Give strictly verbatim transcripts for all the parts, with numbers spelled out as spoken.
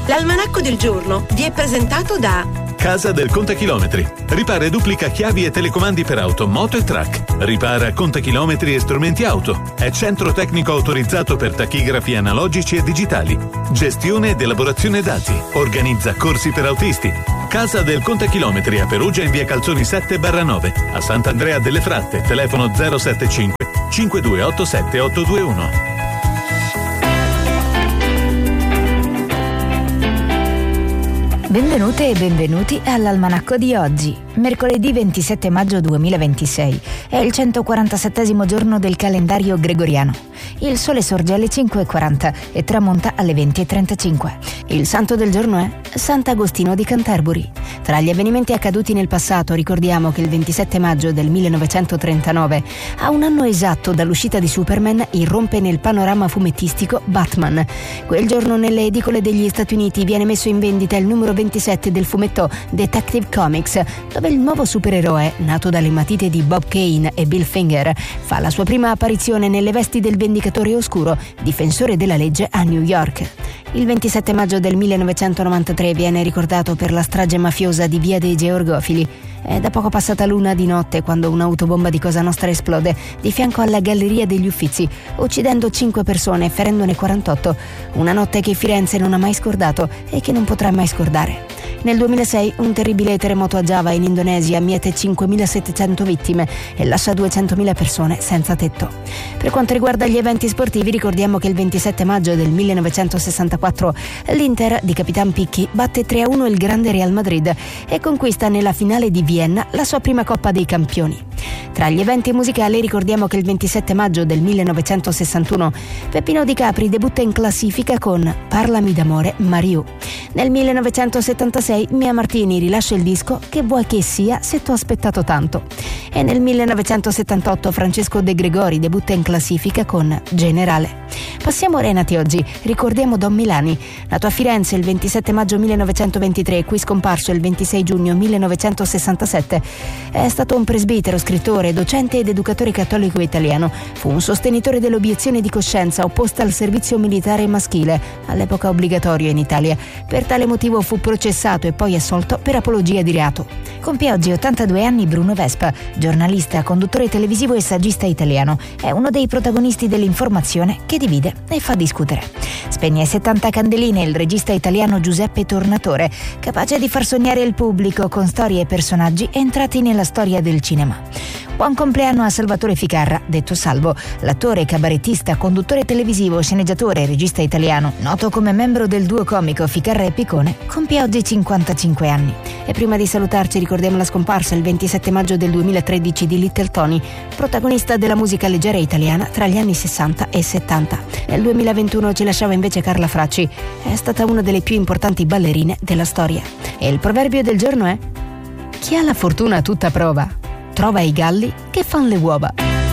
L'almanacco del giorno vi è presentato da Casa del Contachilometri. Ripara e duplica chiavi e telecomandi per auto, moto e track. Ripara contachilometri e strumenti auto. È centro tecnico autorizzato per tachigrafi analogici e digitali. Gestione ed elaborazione dati. Organizza corsi per autisti. Casa del Contachilometri a Perugia in via Calzoni sette barra nove. A Sant'Andrea delle Fratte. Telefono zero sette cinque cinque due otto sette otto due uno. Benvenute e benvenuti all'almanacco di oggi, mercoledì ventisette maggio duemilaventisei. È il centoquarantasettesimo giorno del calendario gregoriano. Il sole sorge alle cinque e quaranta e tramonta alle venti e trentacinque. Il santo del giorno è Sant'Agostino di Canterbury. Tra gli avvenimenti accaduti nel passato ricordiamo che il ventisette maggio del millenovecentotrentanove, a un anno esatto dall'uscita di Superman, irrompe nel panorama fumettistico Batman. Quel giorno nelle edicole degli Stati Uniti viene messo in vendita il numero ventisette del fumetto Detective Comics, dove il nuovo supereroe, nato dalle matite di Bob Kane e Bill Finger, fa la sua prima apparizione nelle vesti del Vendicatore Oscuro, difensore della legge a New York. Il ventisette maggio del millenovecentonovantatré viene ricordato per la strage mafiosa di Via dei Georgofili. È da poco passata l'una di notte quando un'autobomba di Cosa Nostra esplode di fianco alla Galleria degli Uffizi, uccidendo cinque persone e ferendone quarantotto. Una notte che Firenze non ha mai scordato e che non potrà mai scordare. Nel duemilasei un terribile terremoto a Giava in Indonesia miete cinquemilasettecento vittime e lascia duecentomila persone senza tetto. Per quanto riguarda gli eventi sportivi ricordiamo che il ventisette maggio del millenovecentosessantaquattro l'Inter di Capitan Picchi batte tre a uno il grande Real Madrid e conquista nella finale di Vienna la sua prima Coppa dei Campioni. Tra gli eventi musicali ricordiamo che il ventisette maggio del millenovecentosessantuno Peppino Di Capri debutta in classifica con Parlami d'amore Mariù. Nel millenovecentosettantasei Mia Martini rilascia il disco Che vuoi che sia se t'ho aspettato tanto. E nel millenovecentosettantotto Francesco De Gregori debutta in classifica con Generale. Passiamo Renati oggi, ricordiamo Don Milani, nato a Firenze il ventisette maggio millenovecentoventitré, qui scomparso il ventisei giugno millenovecentosessantasette. È stato un presbitero, scrittore, docente ed educatore cattolico italiano. Fu un sostenitore dell'obiezione di coscienza opposta al servizio militare maschile, all'epoca obbligatorio in Italia. Per tale motivo fu processato e poi assolto per apologia di reato. Compie oggi ottantadue anni Bruno Vespa, giornalista, conduttore televisivo e saggista italiano. È uno dei protagonisti dell'informazione che divide e fa discutere. Spegne settanta candeline il regista italiano Giuseppe Tornatore, capace di far sognare il pubblico con storie e personaggi entrati nella storia del cinema. Buon compleanno a Salvatore Ficarra, detto Salvo, l'attore, cabarettista, conduttore televisivo, sceneggiatore e regista italiano, noto come membro del duo comico Ficarra e Picone, compie oggi cinquantacinque anni. E prima di salutarci ricordiamo la scomparsa il ventisette maggio del duemilatredici di Little Tony, protagonista della musica leggera italiana tra gli anni sessanta e settanta. Nel duemilaventuno ci lasciava invece Carla Fracci, è stata una delle più importanti ballerine della storia. E il proverbio del giorno è: chi ha la fortuna a tutta prova trova i galli che fan le uova.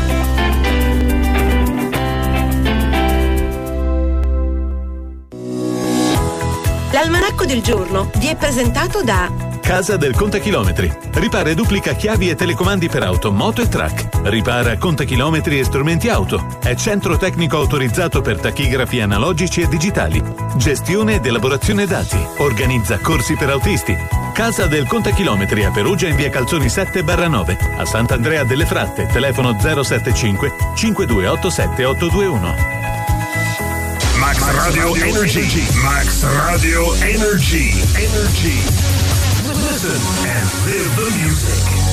L'almanacco del giorno vi è presentato da Casa del Contachilometri. Ripara e duplica chiavi e telecomandi per auto, moto e track. Ripara contachilometri e strumenti auto. È centro tecnico autorizzato per tachigrafi analogici e digitali. Gestione ed elaborazione dati. Organizza corsi per autisti. Casa del Contachilometri a Perugia in via Calzoni sette barra nove. A Sant'Andrea delle Fratte. Telefono zero sette cinque cinque due otto sette otto due uno. Max Radio Energy. Max Radio Energy. Energy. Listen and live the music.